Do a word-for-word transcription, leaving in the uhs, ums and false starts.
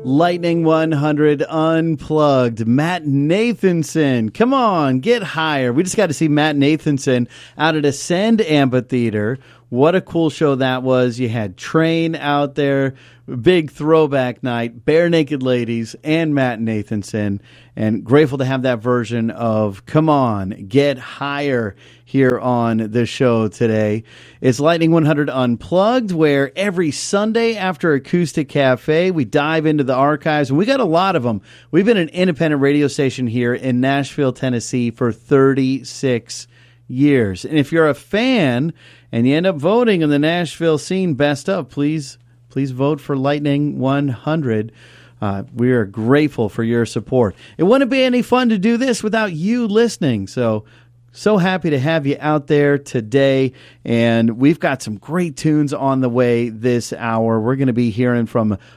Lightning one hundred Unplugged. Matt Nathanson. Come on, get higher. We just got to see Matt Nathanson out at Ascend Amphitheater. What a cool show that was. You had Train out there, big throwback night, Bare Naked Ladies, and Matt Nathanson. And grateful to have that version of Come On, Get Higher here on the show today. It's Lightning one hundred Unplugged, where every Sunday after Acoustic Cafe, we dive into the archives, and we got a lot of them. We've been an independent radio station here in Nashville, Tennessee for thirty-six years. And if you're a fan and you end up voting in the Nashville scene best of, please, please vote for Lightning one hundred. Uh, we are grateful for your support. It wouldn't be any fun to do this without you listening. So, so happy to have you out there today. And we've got some great tunes on the way this hour. We're going to be hearing from